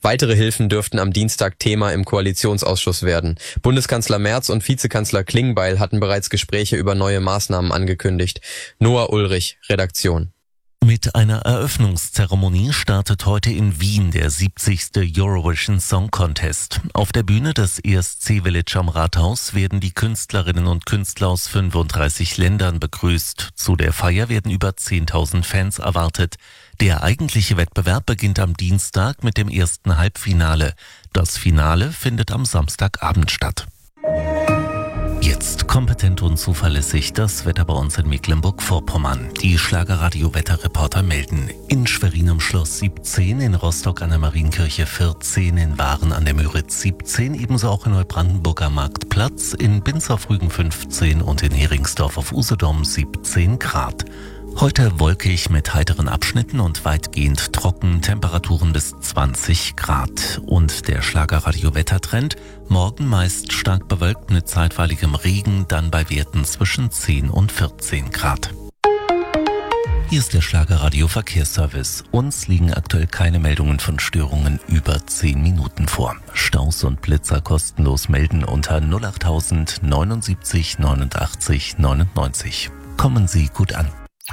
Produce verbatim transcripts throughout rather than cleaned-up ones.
Weitere Hilfen dürften am Dienstag Thema im Koalitionsausschuss werden. Bundeskanzler Merz und Vizekanzler Klingbeil hatten bereits Gespräche über neue Maßnahmen angekündigt. Noah Ulrich, Redaktion. Mit einer Eröffnungszeremonie startet heute in Wien der siebzigste Eurovision Song Contest. Auf der Bühne des E S C Village am Rathaus werden die Künstlerinnen und Künstler aus fünfunddreißig Ländern begrüßt. Zu der Feier werden über zehntausend Fans erwartet. Der eigentliche Wettbewerb beginnt am Dienstag mit dem ersten Halbfinale. Das Finale findet am Samstagabend statt. Jetzt kompetent und zuverlässig das Wetter bei uns in Mecklenburg-Vorpommern. Die Schlagerradio-Wetterreporter melden: in Schwerin am Schloss siebzehn, in Rostock an der Marienkirche vierzehn, in Waren an der Müritz siebzehn, ebenso auch in Neubrandenburg am Marktplatz, in Binz auf Rügen fünfzehn und in Heringsdorf auf Usedom siebzehn Grad. Heute wolkig mit heiteren Abschnitten und weitgehend trocken, Temperaturen bis zwanzig Grad. Und der Schlagerradio-Wettertrend: morgen meist stark bewölkt mit zeitweiligem Regen, dann bei Werten zwischen zehn und vierzehn Grad. Hier ist der Schlagerradio-Verkehrsservice. Uns liegen aktuell keine Meldungen von Störungen über zehn Minuten vor. Staus und Blitzer kostenlos melden unter null achttausend neunundsiebzig neunundachtzig neunundneunzig. Kommen Sie gut an.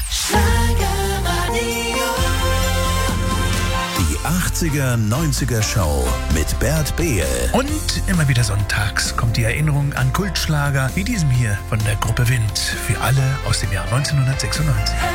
Die achtziger, neunziger Show mit Bert Behl. Und immer wieder sonntags kommt die Erinnerung an Kultschlager wie diesem hier von der Gruppe Wind. Für alle aus dem Jahr neunzehnhundertsechsundneunzig.